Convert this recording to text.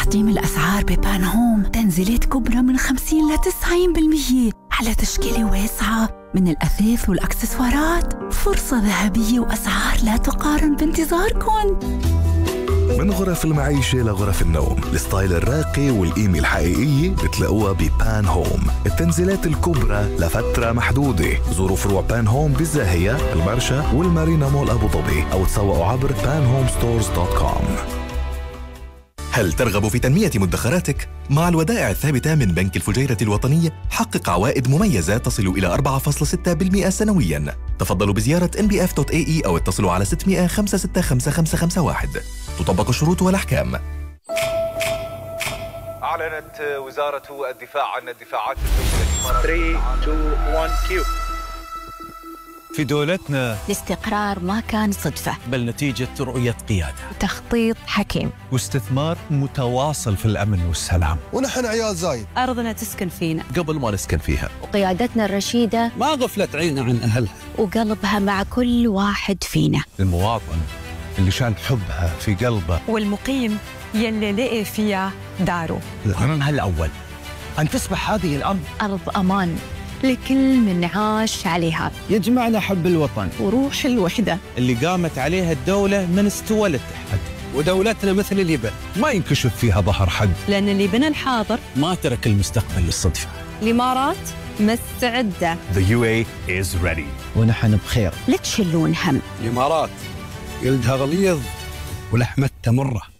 تقديم الأسعار ببان هوم تنزيلات كبرى من 50 ل 90% على تشكيلة واسعة من الأثاث والأكسسوارات. فرصة ذهبية وأسعار لا تقارن بانتظاركم. من غرف المعيشة لغرف النوم، الستايل الراقي والقيمة الحقيقية بتلاقوها ببان هوم. التنزيلات الكبرى لفترة محدودة. زوروا فروع بان هوم بالزاهية، المرشا والمارينا مول أبو ظبي، أو تسوقوا عبر panhomestores.com. هل ترغب في تنمية مدخراتك؟ مع الودائع الثابتة من بنك الفجيرة الوطني حقق عوائد مميزة تصل إلى 4.6% سنوياً. تفضلوا بزيارة nbf.ae أو اتصلوا على 600 565 551. تطبق الشروط والأحكام. أعلنت وزارة الدفاع عن الدفاعات الجوية. 3 2 1 كيو. في دولتنا الاستقرار ما كان صدفة، بل نتيجة رؤية قيادة وتخطيط حكيم، واستثمار متواصل في الأمن والسلام. ونحن عيال زايد، أرضنا تسكن فينا قبل ما نسكن فيها، وقيادتنا الرشيدة ما غفلت عيننا عن أهلها، وقلبها مع كل واحد فينا. المواطن اللي شان حبها في قلبه، والمقيم يلي لقي فيها داره. الهم الأول أن تصبح هذه الأرض أرض أمان لكل من عاش عليها. يجمعنا حب الوطن وروح الوحدة اللي قامت عليها الدولة من استوى الاتحاد. ودولتنا مثل اليابان ما ينكشف فيها ظهر حق، لأن اللي بنى الحاضر ما ترك المستقبل للصدفة. الإمارات مستعدة. The UAE is ready. ونحن بخير. لا تشلون هم. الإمارات جلدها غليظ ولحمتها مرة.